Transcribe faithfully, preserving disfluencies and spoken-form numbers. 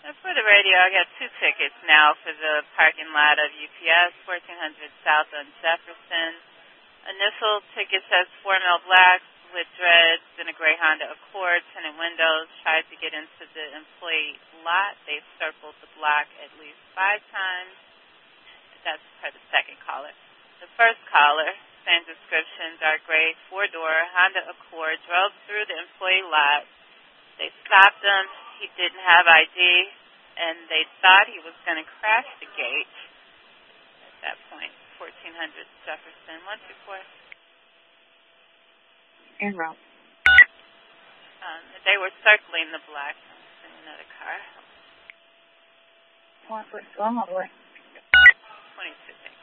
Uh, For the radio, I got two tickets now for the parking lot of U P S, fourteen hundred South on Jefferson. Initial ticket says four mil black with dreads and a gray Honda Accord, tinted windows. Tried to get into the employee lot. They circled the block at least five times. That's for the second caller. The first caller, same description, dark gray, four-door Honda Accord, drove through the employee lot. They stopped him. He didn't have I D, and they thought he was going to crash the gate at that point. fourteen hundred Jefferson, one two four. En route. Um, they were circling the block in another car. One foot, one more. twenty-two.